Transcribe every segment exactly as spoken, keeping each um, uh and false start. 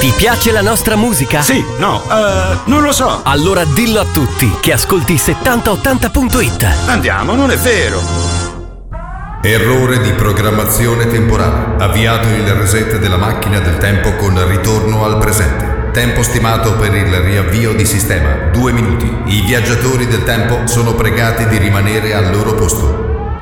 Ti piace la nostra musica? Sì, no, uh, non lo so. Allora dillo a tutti che ascolti settanta ottanta punto it. Andiamo, non è vero. Errore di programmazione temporale. Avviato il reset della macchina del tempo con ritorno al presente. Tempo stimato per il riavvio di sistema, due minuti. I viaggiatori del tempo sono pregati di rimanere al loro posto.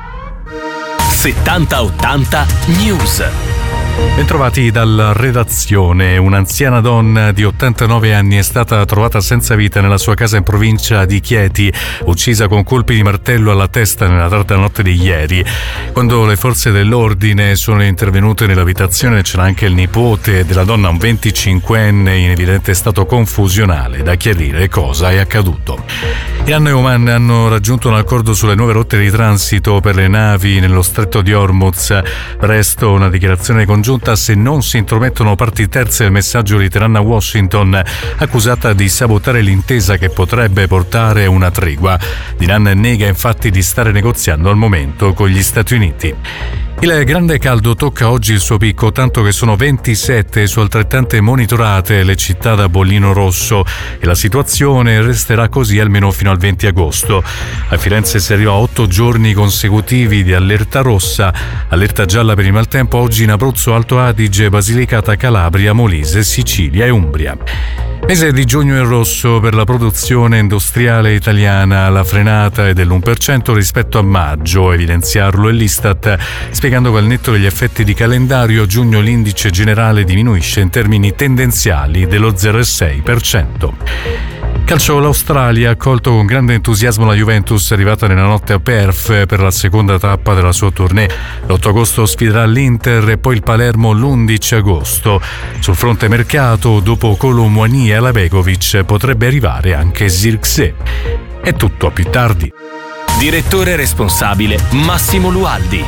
settanta ottanta News. Bentrovati dalla redazione. Un'anziana donna di ottantanove anni è stata trovata senza vita nella sua casa in provincia di Chieti, uccisa con colpi di martello alla testa nella tarda notte di ieri. Quando le forze dell'ordine sono intervenute nell'abitazione c'era anche il nipote della donna, un venticinquenne in evidente stato confusionale. Da chiarire cosa è accaduto. Iran e Oman hanno raggiunto un accordo sulle nuove rotte di transito per le navi nello stretto di Hormuz. Presto una dichiarazione congiunta se non si intromettono parti terze al messaggio di Teheran a Washington, accusata di sabotare l'intesa che potrebbe portare a una tregua. L'Iran nega infatti di stare negoziando al momento con gli Stati Uniti. Il grande caldo tocca oggi il suo picco, tanto che sono ventisette su altrettante monitorate le città da bollino rosso e la situazione resterà così almeno fino al venti agosto. A Firenze si arriva a otto giorni consecutivi di allerta rossa, allerta gialla per il maltempo oggi in Abruzzo, Alto Adige, Basilicata, Calabria, Molise, Sicilia e Umbria. Mese di giugno in rosso per la produzione industriale italiana, la frenata è dell'uno per cento rispetto a maggio, evidenziarlo è l'Istat, spiegando che al netto degli effetti di calendario, giugno l'indice generale diminuisce in termini tendenziali dello zero virgola sei per cento. Calcio, l'Australia ha accolto con grande entusiasmo la Juventus arrivata nella notte a Perth per la seconda tappa della sua tournée. L'otto agosto sfiderà l'Inter e poi il Palermo l'undici agosto. Sul fronte mercato, dopo Kolo Muani e Alabegovic, potrebbe arrivare anche Zirkzee. È tutto, a più tardi. Direttore responsabile Massimo Lualdi.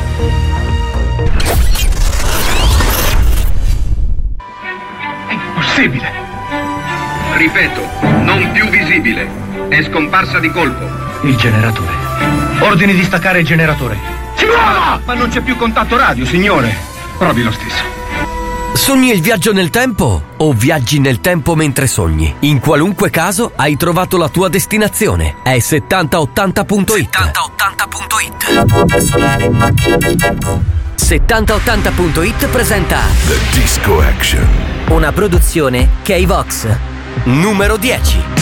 È impossibile! Ripeto, non più visibile. È scomparsa di colpo. Il generatore. Ordini di staccare il generatore. Si muova! Ma non c'è più contatto radio, signore. Provi lo stesso. Sogni il viaggio nel tempo o viaggi nel tempo mentre sogni? In qualunque caso hai trovato la tua destinazione. È settanta ottanta punto it. settanta ottanta punto it. settanta ottanta punto it presenta The Disco Action. Una produzione K-Vox. Numero dieci.